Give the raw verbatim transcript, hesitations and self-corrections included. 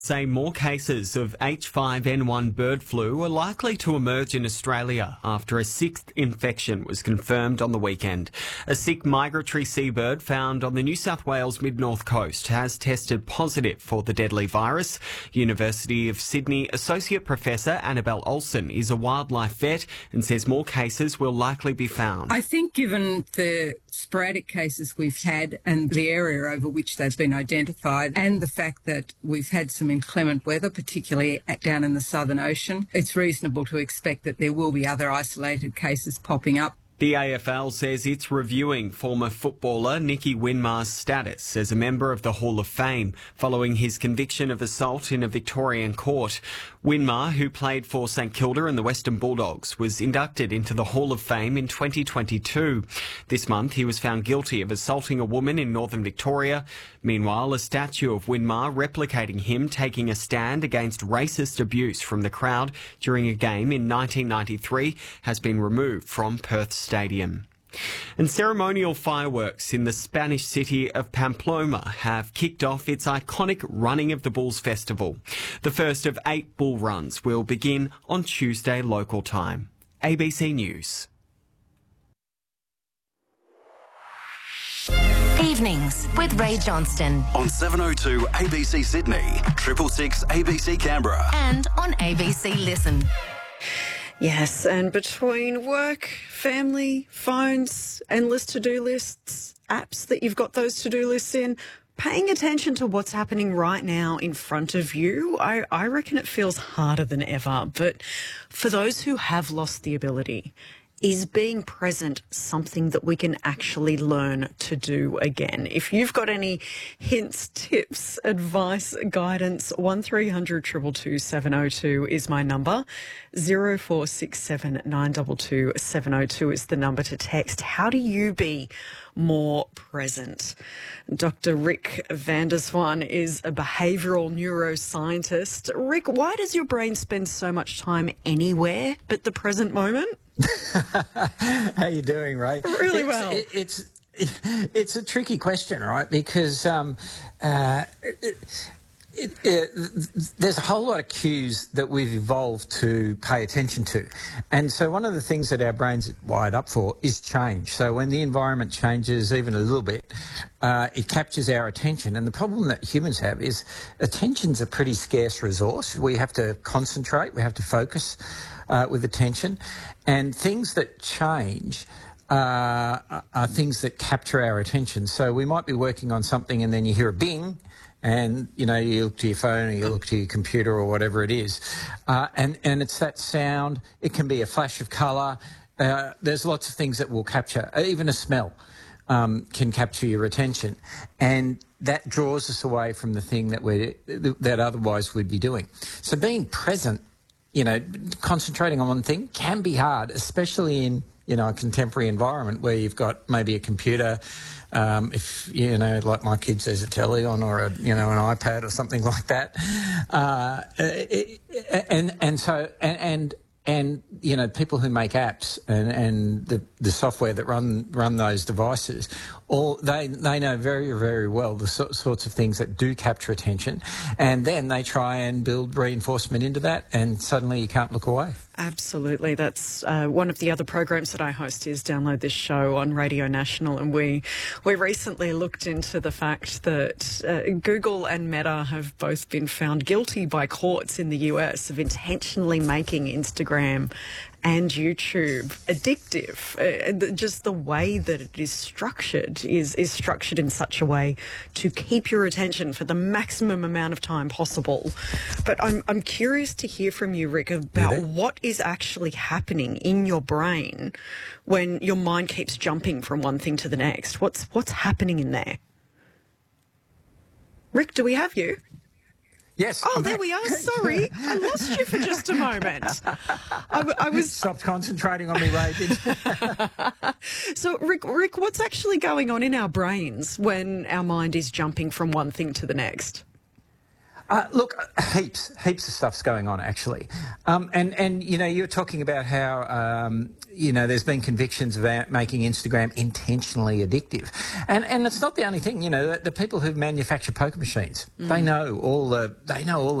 Say more cases of H five N one bird flu are likely to emerge in Australia after a sixth infection was confirmed on the weekend. A sick migratory seabird found on the New South Wales mid-north coast has tested positive for the deadly virus. University of Sydney Associate Professor Annabelle Olsen is a wildlife vet and says more cases will likely be found. I think given the sporadic cases we've had and the area over which they've been identified and the fact that we've had some inclement weather, particularly down in the Southern Ocean, it's reasonable to expect that there will be other isolated cases popping up. The A F L says it's reviewing former footballer Nicky Winmar's status as a member of the Hall of Fame following his conviction of assault in a Victorian court. Winmar, who played for St Kilda and the Western Bulldogs, was inducted into the Hall of Fame in twenty twenty-two. This month he was found guilty of assaulting a woman in northern Victoria. Meanwhile, a statue of Winmar replicating him taking a stand against racist abuse from the crowd during a game in nineteen ninety-three has been removed from Perth Stadium. And ceremonial fireworks in the Spanish city of Pamplona have kicked off its iconic Running of the Bulls festival. The first of eight bull runs will begin on Tuesday local time. A B C News. Evenings with Ray Johnston. On seven oh two A B C Sydney, triple six A B C Canberra. And on A B C Listen. Yes, and between work, family, phones, endless to-do lists, apps that you've got those to-do lists in, paying attention to what's happening right now in front of you, I, I reckon it feels harder than ever. But for those who have lost the ability, is being present something that we can actually learn to do again? If you've got any hints, tips, advice, guidance, one three hundred two two two seven oh two is my number. zero four six seven nine two two seven oh two is the number to text. How do you be more present? Doctor Rick van der Swan is a behavioural neuroscientist. Rick, why does your brain spend so much time anywhere but the present moment? How you doing, Ray? Really it's, well. It, it's it's a tricky question, right? Because um, uh, it, it, it, there's a whole lot of cues that we've evolved to pay attention to. And so one of the things that our brains are wired up for is change. So when the environment changes even a little bit, uh, it captures our attention. And the problem that humans have is attention's a pretty scarce resource. We have to concentrate, we have to focus uh, with attention. And things that change uh, are things that capture our attention. So we might be working on something and then you hear a bing, and, you know, you look to your phone or you look to your computer or whatever it is. Uh, and, and it's that sound. It can be a flash of colour. Uh, there's lots of things that will capture. Even a smell um, can capture your attention. And that draws us away from the thing that we that otherwise we'd be doing. So being present, you know, concentrating on one thing can be hard, especially in, you know, a contemporary environment where you've got maybe a computer, um, if, you know, like my kids, there's a telly on or, a, you know, an iPad or something like that. Uh, it, and, and so, and, and, and, you know, people who make apps and, and the, the software that run run those devices, all they they know very, very well the so, sorts of things that do capture attention. And then they try and build reinforcement into that, and suddenly you can't look away. Absolutely. That's uh, one of the other programs that I host is Download This Show on Radio National, and we we recently looked into the fact that uh, Google and Meta have both been found guilty by courts in the U S of intentionally making Instagram and YouTube addictive. Uh, just the way that it is structured is, is structured in such a way to keep your attention for the maximum amount of time possible. But I'm, I'm curious to hear from you, Rick, about what is actually happening in your brain when your mind keeps jumping from one thing to the next. What's, what's happening in there? Rick, do we have you? Yes. Oh, I'm there back. we are. Sorry, I lost you for just a moment. I, I was stopped concentrating on me, Ray. So, Rick, Rick, what's actually going on in our brains when our mind is jumping from one thing to the next? Uh, look, heaps, heaps of stuff's going on actually, um, and and you know you're talking about how um, you know there's been convictions about making Instagram intentionally addictive, and and it's not the only thing. You know, the, the people who manufacture poker machines, mm. they know all the they know all the